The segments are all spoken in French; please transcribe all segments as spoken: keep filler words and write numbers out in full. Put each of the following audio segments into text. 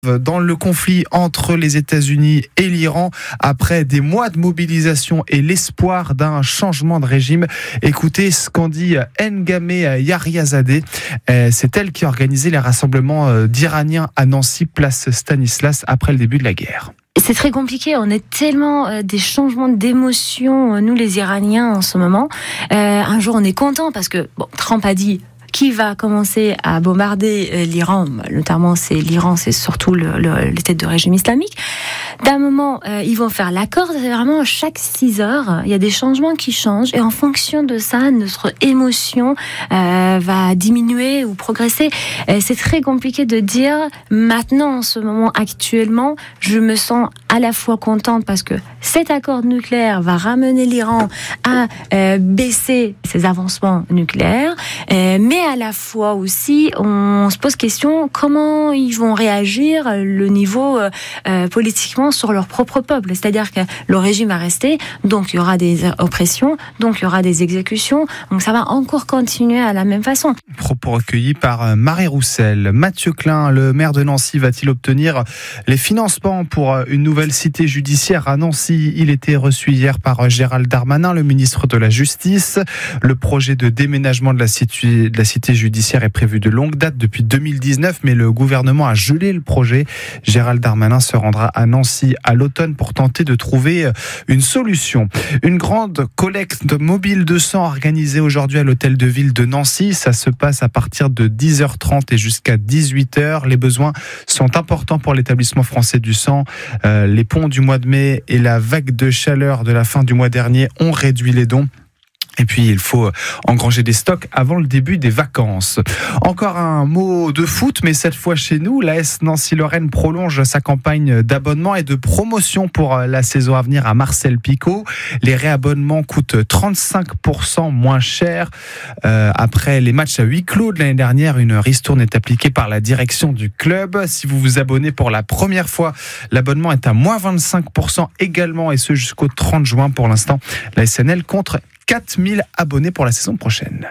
Dans le conflit entre les États-Unis et l'Iran, après des mois de mobilisation et l'espoir d'un changement de régime. Écoutez ce qu'en dit Ngameh Yaryazadeh. C'est elle qui a organisé les rassemblements d'Iraniens à Nancy, place Stanislas, après le début de la guerre. C'est très compliqué, on est tellement euh, des changements d'émotions, euh, nous les Iraniens en ce moment. Euh, un jour on est content parce que bon, Trump a dit qui va commencer à bombarder euh, l'Iran, notamment c'est l'Iran, c'est surtout le, le, les têtes de régime islamique. D'un moment, euh, ils vont faire l'accord, c'est vraiment chaque six heures, il y a des changements qui changent et en fonction de ça, notre émotion euh, va diminuer ou progresser. Euh, c'est très compliqué de dire maintenant, en ce moment, actuellement, je me sens à la fois contente parce que cet accord nucléaire va ramener l'Iran à euh, baisser ses avancements nucléaires, euh, mais à la fois aussi, on se pose question comment ils vont réagir le niveau euh, politiquement sur leur propre peuple. C'est-à-dire que le régime va rester, donc il y aura des oppressions, donc il y aura des exécutions, donc ça va encore continuer à la même façon. Propos recueillis par Marie Roussel. Mathieu Klein, le maire de Nancy, va-t-il obtenir les financements pour une nouvelle cité judiciaire à Nancy? Il était reçu hier par Gérald Darmanin, le ministre de la Justice. Le projet de déménagement de la cité, de la cité judiciaire est prévu de longue date depuis deux mille dix-neuf, mais le gouvernement a gelé le projet. Gérald Darmanin se rendra à Nancy à l'automne pour tenter de trouver une solution. Une grande collecte mobile de sang organisée aujourd'hui à l'hôtel de ville de Nancy. Ça se passe à partir de dix heures trente et jusqu'à dix-huit heures. Les besoins sont importants pour l'établissement français du sang. Euh, les ponts du mois de mai et la vague de chaleur de la fin du mois dernier ont réduit les dons. Et puis, il faut engranger des stocks avant le début des vacances. Encore un mot de foot, mais cette fois chez nous. L'A S Nancy-Lorraine prolonge sa campagne d'abonnement et de promotion pour la saison à venir à Marcel Picot. Les réabonnements coûtent trente-cinq pour cent moins cher. Euh, après les matchs à huis clos de l'année dernière, une ristourne est appliquée par la direction du club. Si vous vous abonnez pour la première fois, l'abonnement est à moins vingt-cinq pour cent également, et ce jusqu'au trente juin. Pour l'instant, la S N L compte quatre mille abonnés pour la saison prochaine.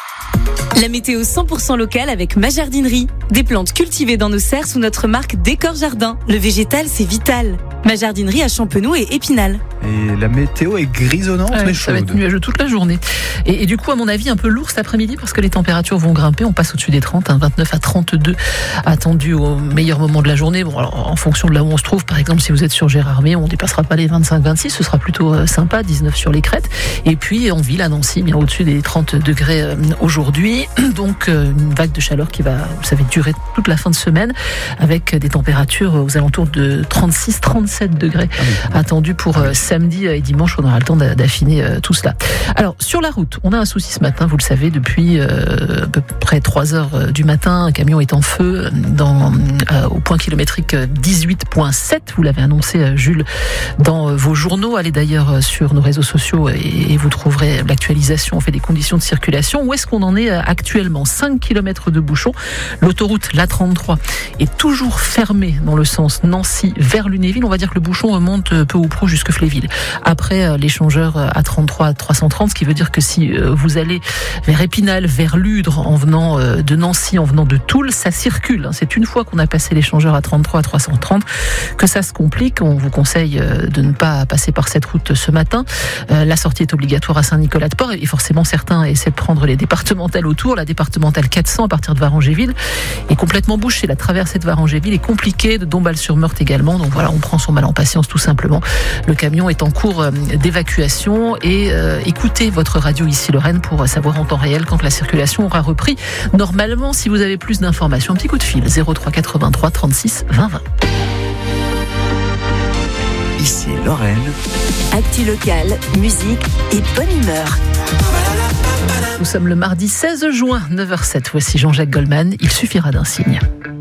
La météo cent pour cent locale avec ma jardinerie. Des plantes cultivées dans nos serres sous notre marque Décor Jardin. Le végétal, c'est vital. Ma jardinerie à Champenoux et Épinal. Et la météo est grisonnante, ouais, mais ça chaude. va être nuageux toute la journée. Et, et du coup, à mon avis, un peu lourd cet après-midi parce que les températures vont grimper. On passe au-dessus des trente, hein, vingt-neuf à trente-deux attendus au meilleur moment de la journée. Bon, alors, en fonction de là où on se trouve, par exemple, si vous êtes sur Gérardmer, on ne dépassera pas les vingt-cinq vingt-six. Ce sera plutôt euh, sympa, dix-neuf sur les crêtes. Et puis, en ville, à Nancy, bien au-dessus des trente degrés euh, aujourd'hui. Donc, euh, une vague de chaleur qui va, vous savez, durer toute la fin de semaine avec des températures aux alentours de trente-six trente-sept degrés attendus pour euh, samedi et dimanche. On aura le temps d'affiner euh, tout cela. Alors, sur la route, on a un souci ce matin, vous le savez, depuis euh, à peu près trois heures du matin. Un camion est en feu dans, euh, au point kilométrique dix-huit virgule sept. Vous l'avez annoncé, Jules, dans vos journaux. Allez d'ailleurs sur nos réseaux sociaux et, et vous trouverez l'actualisation. On fait des conditions de circulation. Où est-ce qu'on en est actuellement? cinq kilomètres de bouchons. L'autoroute, l'A trente-trois, est toujours fermée dans le sens Nancy vers Lunéville. On va dire que le bouchon remonte peu ou prou jusque Fléville. Après, l'échangeur A trente-trois à trois cent trente, ce qui veut dire que si vous allez vers Épinal, vers Ludre, en venant de Nancy, en venant de Toul, ça circule. C'est une fois qu'on a passé l'échangeur A trente-trois à trois cent trente que ça se complique. On vous conseille de ne pas passer par cette route ce matin. La sortie est obligatoire à Saint-Nicolas-de-Port et forcément certains essaient de prendre les départementales autour. La départementale quatre cents à partir de Varangéville est complètement bouchée. La traversée de Varangéville est compliquée, de Dombasle-sur-Meurthe également. Donc voilà, on prend son mal en patience tout simplement. Le camion est en cours d'évacuation et euh, écoutez votre radio ici Lorraine pour savoir en temps réel quand la circulation aura repris. Normalement, si vous avez plus d'informations, un petit coup de fil zéro trois quatre-vingt-trois trente-six vingt vingt. Ici Lorraine. Actu locale, musique et bonne humeur. Nous sommes le mardi seize juin, neuf heures zéro sept. Voici Jean-Jacques Goldman. Il suffira d'un signe.